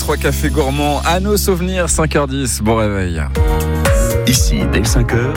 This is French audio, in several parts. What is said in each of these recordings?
3 cafés gourmands à nos souvenirs, 5h10, bon réveil. Ici, dès 5h,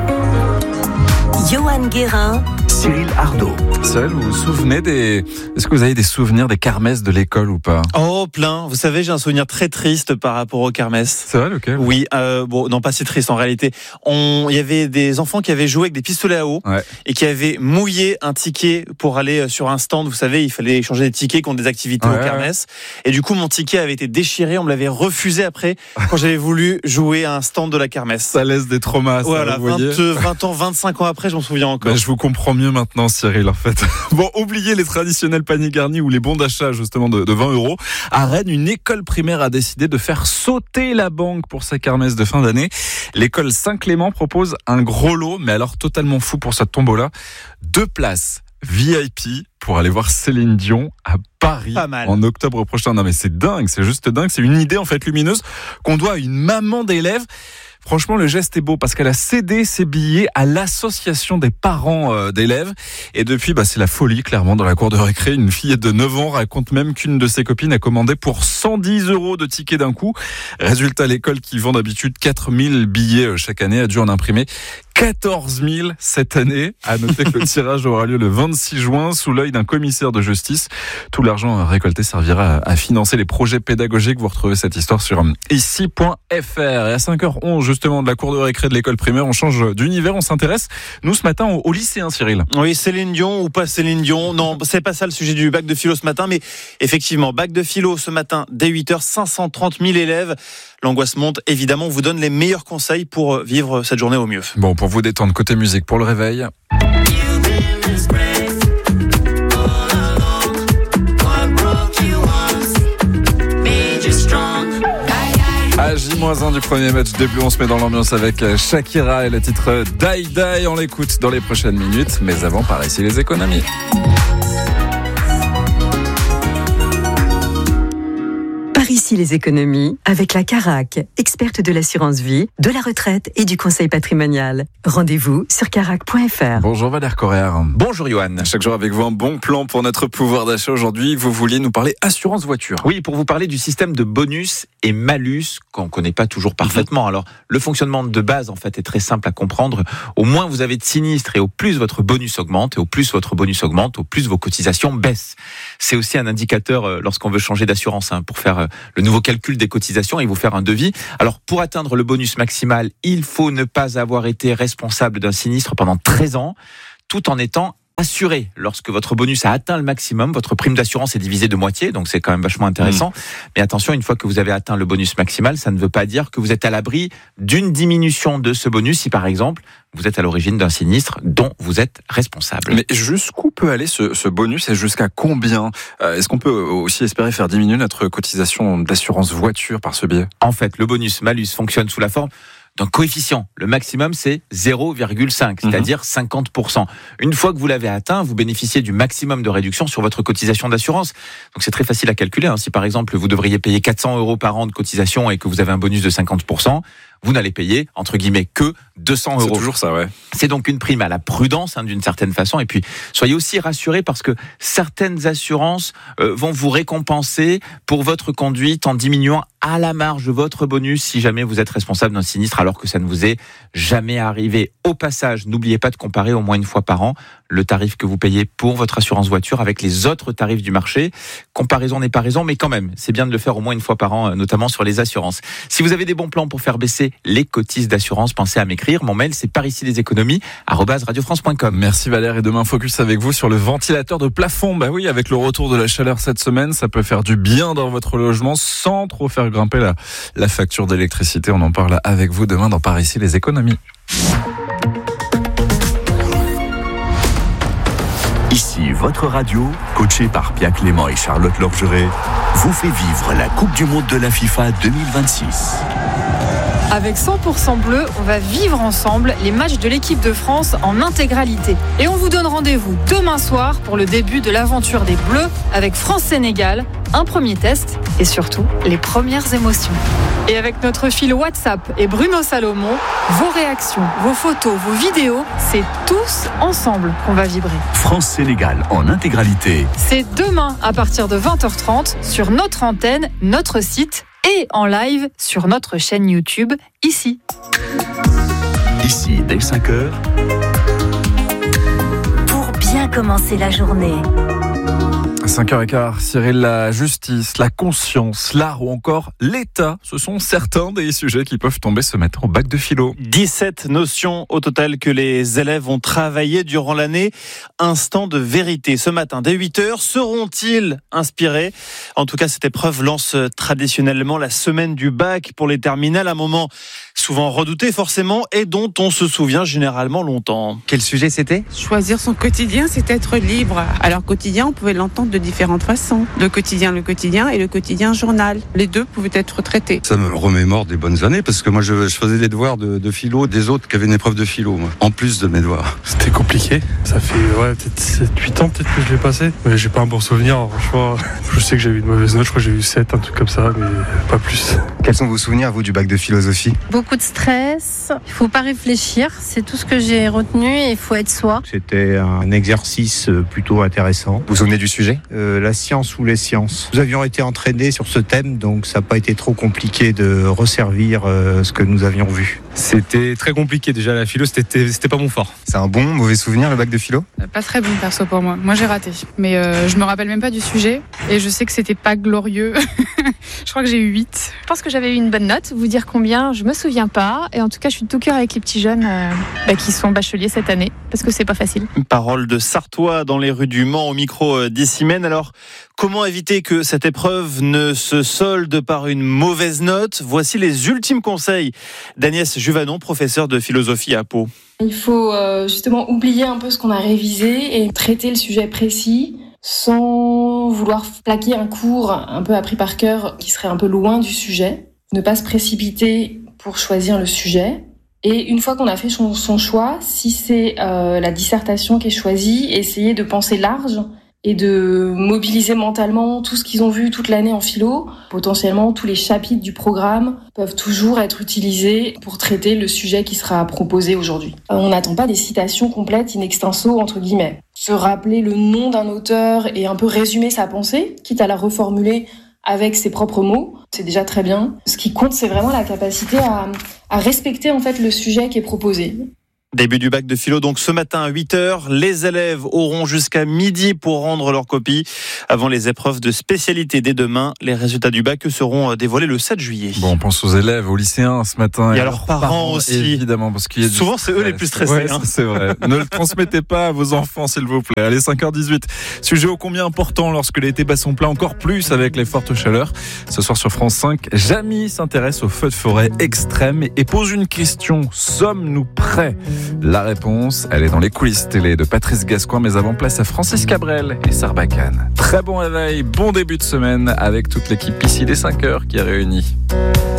Johan Guérin, Cyril Ardo. Cyril, vous vous souvenez Est-ce que vous avez des souvenirs des kermesses de l'école ou pas? Oh, plein. Vous savez, j'ai un souvenir très triste par rapport aux kermesses. C'est vrai, lequel? Oui, non, pas si triste en réalité. Il y avait des enfants qui avaient joué avec des pistolets à eau et qui avaient mouillé un ticket pour aller sur un stand. Vous savez, il fallait échanger des tickets contre des activités aux kermesses. Et du coup, mon ticket avait été déchiré. On me l'avait refusé après quand j'avais voulu jouer à un stand de la kermesse. Ça laisse des traumas. Voilà, vous voyez. 20 ans, 25 ans après, je m'en souviens encore. Je vous comprends mieux maintenant, Cyril, en fait. Bon, oubliez les traditionnels paniers garnis ou les bons d'achat, justement, de 20 €. À Rennes, une école primaire a décidé de faire sauter la banque pour sa kermesse de fin d'année. L'école Saint-Clément propose un gros lot, mais alors totalement fou pour cette tombola. 2 places VIP pour aller voir Céline Dion à Paris en octobre prochain. Non mais c'est dingue, c'est juste dingue. C'est une idée en fait lumineuse qu'on doit à une maman d'élèves. Franchement, le geste est beau parce qu'elle a cédé ses billets à l'association des parents d'élèves. Et depuis, c'est la folie, clairement, dans la cour de récré. Une fillette de 9 ans raconte même qu'une de ses copines a commandé pour 110 € de tickets d'un coup. Résultat, l'école qui vend d'habitude 4000 billets chaque année a dû en imprimer 14 000 cette année. À noter que le tirage aura lieu le 26 juin sous l'œil d'un commissaire de justice. Tout l'argent récolté servira à financer les projets pédagogiques. Vous retrouvez cette histoire sur ici.fr. Et à 5h11, justement, de la cour de récré de l'école primaire, on change d'univers, on s'intéresse, nous, ce matin, aux lycéens, Cyril. Oui, Céline Dion ou pas Céline Dion. Non, c'est pas ça le sujet du bac de philo ce matin, mais effectivement, bac de philo ce matin, dès 8h, 530 000 élèves. L'angoisse monte, évidemment, on vous donne les meilleurs conseils pour vivre cette journée au mieux. Bon, pour vous détendre, côté musique, pour le réveil. À J-1 du premier match début, on se met dans l'ambiance avec Shakira et le titre Die Die. On l'écoute dans les prochaines minutes, mais avant, par ici les économies. par ici les économies avec la Carac, experte de l'assurance vie, de la retraite et du conseil patrimonial. Rendez-vous sur carac.fr. Bonjour Valère Correa. Bonjour Johan. Chaque jour avec vous un bon plan pour notre pouvoir d'achat. Aujourd'hui, vous vouliez nous parler assurance voiture. Oui, pour vous parler du système de bonus et malus qu'on ne connaît pas toujours parfaitement. Alors, le fonctionnement de base, en fait, est très simple à comprendre. Au moins vous avez de sinistres et au plus votre bonus augmente, et au plus votre bonus augmente, au plus vos cotisations baissent. C'est aussi un indicateur lorsqu'on veut changer d'assurance, pour faire le nouveau calcul des cotisations et vous faire un devis. Alors, pour atteindre le bonus maximal, il faut ne pas avoir été responsable d'un sinistre pendant 13 ans, tout en étant assuré. Lorsque votre bonus a atteint le maximum, votre prime d'assurance est divisée de moitié, donc c'est quand même vachement intéressant. Mais attention, une fois que vous avez atteint le bonus maximal, ça ne veut pas dire que vous êtes à l'abri d'une diminution de ce bonus si par exemple, vous êtes à l'origine d'un sinistre dont vous êtes responsable. Mais jusqu'où peut aller ce bonus et jusqu'à combien ? Est-ce qu'on peut aussi espérer faire diminuer notre cotisation d'assurance voiture par ce biais ? En fait, le bonus-malus fonctionne sous la forme d'un coefficient. Le maximum, c'est 0,5, c'est-à-dire 50%. Une fois que vous l'avez atteint, vous bénéficiez du maximum de réduction sur votre cotisation d'assurance. Donc c'est très facile à calculer. Si par exemple, vous devriez payer 400 € par an de cotisation et que vous avez un bonus de 50%, vous n'allez payer, entre guillemets, que 200 €. C'est toujours ça, ouais. C'est donc une prime à la prudence, d'une certaine façon. Et puis, soyez aussi rassurés parce que certaines assurances vont vous récompenser pour votre conduite en diminuant à la marge votre bonus si jamais vous êtes responsable d'un sinistre alors que ça ne vous est jamais arrivé. Au passage, n'oubliez pas de comparer au moins une fois par an le tarif que vous payez pour votre assurance voiture avec les autres tarifs du marché. Comparaison n'est pas raison, mais quand même, c'est bien de le faire au moins une fois par an, notamment sur les assurances. Si vous avez des bons plans pour faire baisser les cotises d'assurance, pensez à m'écrire. Mon mail, c'est parici-les-économies@radiofrance.com. Merci Valère, et demain focus avec vous sur le ventilateur de plafond. Bah oui, avec le retour de la chaleur cette semaine, ça peut faire du bien dans votre logement sans trop faire grimper la facture d'électricité. On en parle avec vous demain dans Par ici les économies. Ici, votre radio, coachée par Pierre Clément et Charlotte Lorgeret, vous fait vivre la Coupe du Monde de la FIFA 2026. Avec 100% bleu, on va vivre ensemble les matchs de l'équipe de France en intégralité. Et on vous donne rendez-vous demain soir pour le début de l'aventure des Bleus avec France-Sénégal, un premier test et surtout les premières émotions. Et avec notre fil WhatsApp et Bruno Salomon, vos réactions, vos photos, vos vidéos, c'est tous ensemble qu'on va vibrer. France-Sénégal en intégralité. C'est demain à partir de 20h30 sur notre antenne, notre site et en live sur notre chaîne YouTube, ici. Ici, dès 5h. Pour bien commencer la journée. 5h15, Cyril, la justice, la conscience, l'art ou encore l'État, ce sont certains des sujets qui peuvent tomber ce matin au bac de philo. 17 notions au total que les élèves ont travaillé durant l'année. Instant de vérité. Ce matin, dès 8h, seront-ils inspirés ? En tout cas, cette épreuve lance traditionnellement la semaine du bac pour les terminales, un moment souvent redouté forcément et dont on se souvient généralement longtemps. Quel sujet c'était ? Choisir son quotidien, c'est être libre. Alors quotidien, on pouvait l'entendre de différentes façons. Le quotidien et le quotidien journal. Les deux pouvaient être traités. Ça me remémore des bonnes années parce que moi je faisais des devoirs de philo des autres qui avaient une épreuve de philo, moi, en plus de mes devoirs. C'était compliqué. Ça fait peut-être 7-8 ans peut-être que je l'ai passé. Mais j'ai pas un bon souvenir, franchement. Je sais que j'ai eu une mauvaise note, je crois que j'ai eu 7, un truc comme ça, mais pas plus. Quels sont vos souvenirs, vous, du bac de philosophie ? Beaucoup de stress, il faut pas réfléchir, c'est tout ce que j'ai retenu et il faut être soi. C'était un exercice plutôt intéressant. Vous vous souvenez du sujet ? La science ou les sciences. Nous avions été entraînés sur ce thème, donc ça n'a pas été trop compliqué de resservir ce que nous avions vu. C'était très compliqué déjà, la philo, c'était pas mon fort. C'est un bon, mauvais souvenir, le bac de philo ? Pas très bon perso pour moi. Moi j'ai raté, mais je me rappelle même pas du sujet et je sais que c'était pas glorieux. Je crois que j'ai eu 8. Je pense que j'avais eu une bonne note, vous dire combien, je me souviens pas. Et en tout cas, je suis de tout cœur avec les petits jeunes qui sont bacheliers cette année, parce que c'est pas facile. Parole de Sartois dans les rues du Mans au micro d'Issimène. Alors, comment éviter que cette épreuve ne se solde par une mauvaise note ? Voici les ultimes conseils d'Agnès Juvanon, professeure de philosophie à Pau. Il faut justement oublier un peu ce qu'on a révisé et traiter le sujet précis sans vouloir plaquer un cours un peu appris par cœur qui serait un peu loin du sujet. Ne pas se précipiter pour choisir le sujet. Et une fois qu'on a fait son choix, si c'est la dissertation qui est choisie, essayer de penser large et de mobiliser mentalement tout ce qu'ils ont vu toute l'année en philo. Potentiellement, tous les chapitres du programme peuvent toujours être utilisés pour traiter le sujet qui sera proposé aujourd'hui. On n'attend pas des citations complètes in extenso, entre guillemets. Se rappeler le nom d'un auteur et un peu résumer sa pensée, quitte à la reformuler avec ses propres mots, c'est déjà très bien. Ce qui compte, c'est vraiment la capacité à respecter en fait le sujet qui est proposé. Début du bac de philo, donc ce matin à 8h. Les élèves auront jusqu'à midi pour rendre leur copie avant les épreuves de spécialité dès demain. Les résultats du bac seront dévoilés le 7 juillet. Bon, on pense aux élèves, aux lycéens ce matin. Et à leurs parents aussi. Évidemment, parce qu'il y a souvent, c'est eux les plus stressés. Ouais, c'est vrai. Ne le transmettez pas à vos enfants, s'il vous plaît. Allez, 5h18. Sujet ô combien important lorsque l'été bat son plein, encore plus avec les fortes chaleurs. Ce soir sur France 5, Jamy s'intéresse aux feux de forêt extrêmes et pose une question. Sommes-nous prêts ? La réponse, elle est dans les coulisses télé de Patrice Gascoigne, mais avant place à Francis Cabrel et Sarbacane. Très bon réveil, bon début de semaine avec toute l'équipe ici des 5h qui est réunie.